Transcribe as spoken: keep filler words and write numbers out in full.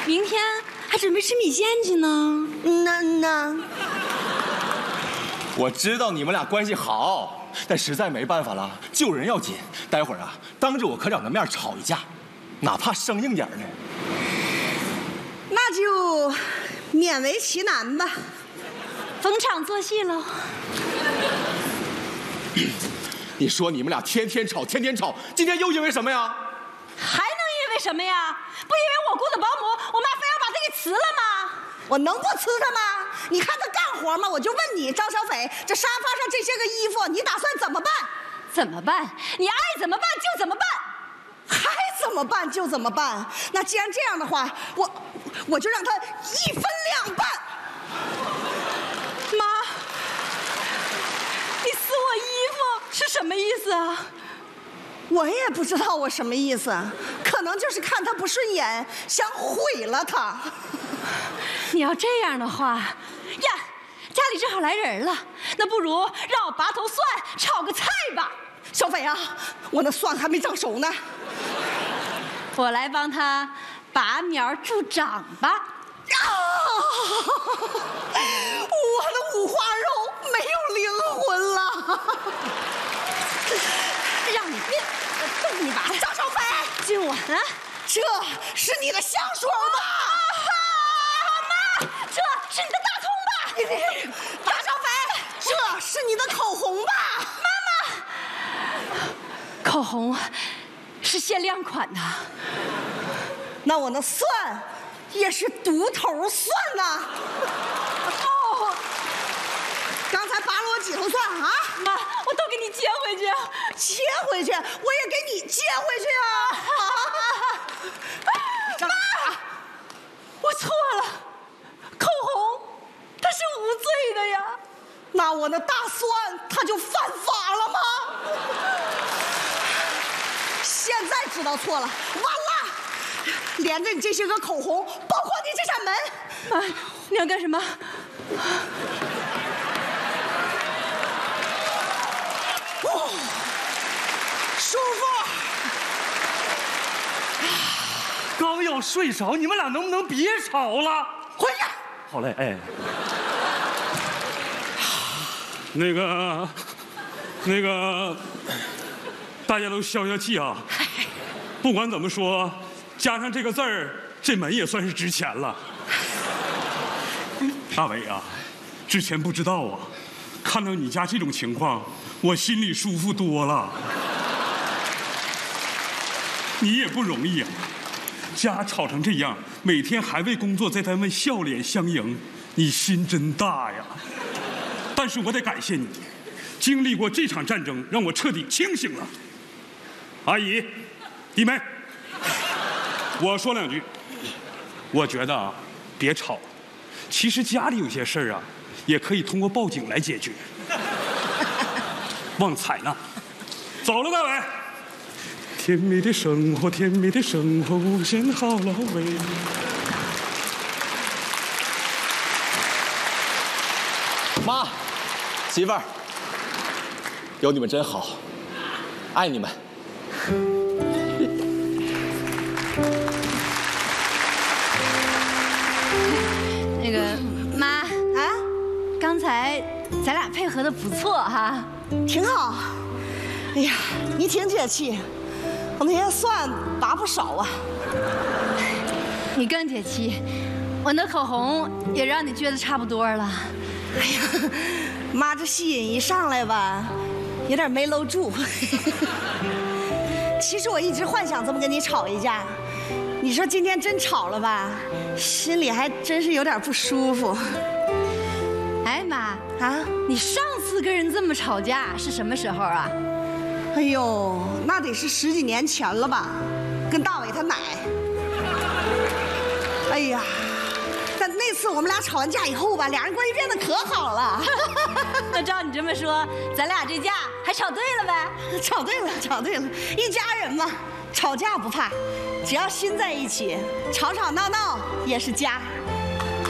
明天还准备吃米线去呢。 那那， 我知道你们俩关系好，但实在没办法了，救人要紧。待会儿啊，当着我科长的面吵一架，哪怕生硬点呢。 那就勉为其难吧。 逢场作戏喽。 你说你们俩天天吵，天天吵，今天又因为什么呀？ 还能因为什么呀？不因为我雇的保姆，我妈非要把她给辞了吗？ 我能不辞他吗？你看他干活吗？我就问你，张小斐，这沙发上这些个衣服，你打算怎么办？ 怎么办？你爱怎么办就怎么办。 还怎么办就怎么办。那既然这样的话，我我就让他一分两半。 妈，你撕我衣服是什么意思啊？ 我也不知道我什么意思，可能就是看他不顺眼，想毁了他。 你要这样的话，呀，家里正好来人了，那不如让我拔头蒜炒个菜吧。 小斐啊，我那蒜还没长熟呢， 我来帮他拔苗助长吧。 啊！我的五花肉没有灵魂了。 让你变，我揍你拔！ 张小斐， 今晚啊， 这是你的香水吧？ 妈，这是你的大葱吧？ 张小斐，这是你的口红吧？ 妈妈，口红是限量款的。 那我那蒜也是独头蒜呐。哦，刚才拔了我几头蒜啊？ 妈，我都给你接回去。 接回去，我也给你接回去啊！ 妈，我错了，口红它是无罪的呀。 那我那大蒜它就犯法了吗？现在知道错了，完了！连着你这些个口红，包括你这扇门。 妈，你要干什么？ 哦，舒服。 刚要睡着，你们俩能不能别吵了？ 回去。 好嘞，哎。那个，那个，大家都消消气啊！不管怎么说，加上这个字儿，这门也算是值钱了。大伟啊，之前不知道啊，看到你家这种情况，我心里舒服多了。你也不容易啊，家吵成这样，每天还为工作在单位笑脸相迎，你心真大呀。但是我得感谢你，经历过这场战争，让我彻底清醒了。阿姨，弟妹，我说两句。我觉得啊，别吵。其实家里有些事儿啊，也可以通过报警来解决。旺财呢？走了，大伟。甜蜜的生活，甜蜜的生活，无限好了喂。 妈，媳妇儿，有你们真好，爱你们。 那个妈啊， 刚才咱俩配合的不错哈。 挺好。哎呀，你挺解气，我那些蒜拔不少啊。 你更解气，我那口红也让你撅得差不多了。 哎呀，妈，这戏瘾一上来吧，有点没搂住。其实我一直幻想这么跟你吵一架，你说今天真吵了吧，心里还真是有点不舒服。 哎妈啊， 你上次跟人这么吵架是什么时候啊？ 哎呦，那得是十几年前了吧，跟大伟他奶。哎呀，但那次我们俩吵完架以后吧，俩人关系变得可好了。 那照你这么说，咱俩这架还吵对了呗？ 吵对了，吵对了，一家人嘛，吵架不怕，只要心在一起，吵吵闹闹也是家。